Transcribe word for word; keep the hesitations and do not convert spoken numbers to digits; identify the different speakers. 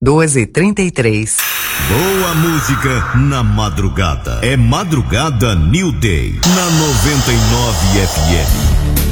Speaker 1: duas e trinta e três.
Speaker 2: Boa música na madrugada. É Madrugada New Day, na noventa e nove F M.